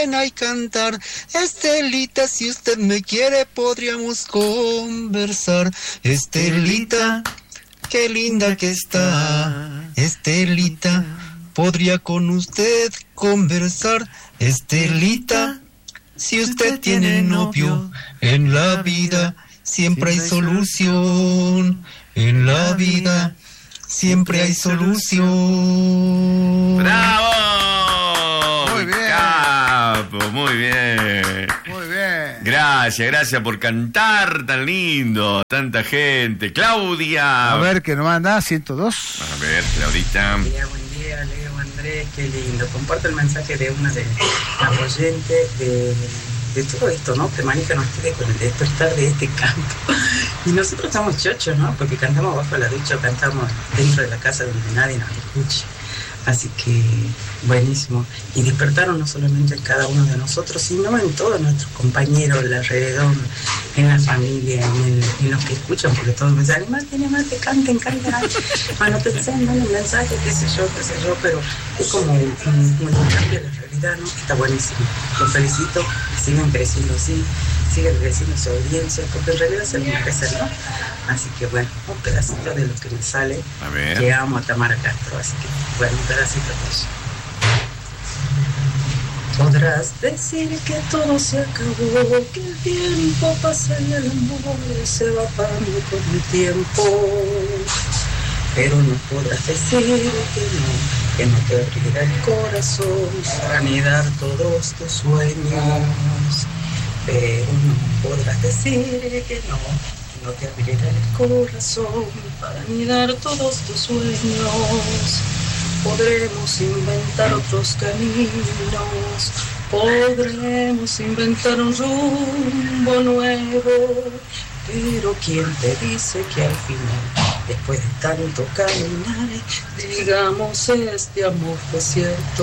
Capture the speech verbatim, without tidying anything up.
pena y cantar. Estelita, si usted me quiere, podríamos conversar. Estelita, qué linda que está. Estelita, podría con usted conversar. Estelita, si usted tiene novio, en la vida siempre hay solución. En la vida siempre hay solución. ¡Bravo! Muy bien. Capo, muy bien. Muy bien. Gracias, gracias por cantar tan lindo. Tanta gente. Claudia. A ver, que nos manda ciento dos. A ver, Claudita. Buen día, buen día, Leo, Andrés, qué lindo. Comparto el mensaje de una de las oyentes de, de todo esto, ¿no? Premanica nos pide con el despertar de este canto. Y nosotros estamos chochos, ¿no? Porque cantamos bajo la ducha, cantamos dentro de la casa donde nadie nos escuche. Así que, buenísimo. Y despertaron no solamente en cada uno de nosotros, sino en todos nuestros compañeros alrededor, en la familia, en, el, en los que escuchan, porque todos me dicen, animate, animate, canten, canten. Anótense, manden mensajes, qué sé yo, qué sé yo, pero es como un, un, un cambio de la realidad, ¿no? Está buenísimo. Los felicito, sigan creciendo así, sigan creciendo su audiencia, porque en realidad se lo crecer, ¿no? Así que bueno, un pedacito de lo que me sale. A ver. Que amo a Tamara Castro, así que bueno, un pedacito de eso. Podrás decir que todo se acabó, que el tiempo pasa y el amor se va apagando con el tiempo. Pero no podrás decir que no, que no te abrirá el corazón para anidar todos tus sueños. Pero no podrás decir que no, que no te abrirá el corazón para anidar todos tus sueños. Podremos inventar otros caminos, podremos inventar un rumbo nuevo, pero ¿quién te dice que al final, después de tanto caminar, digamos este amor fue cierto?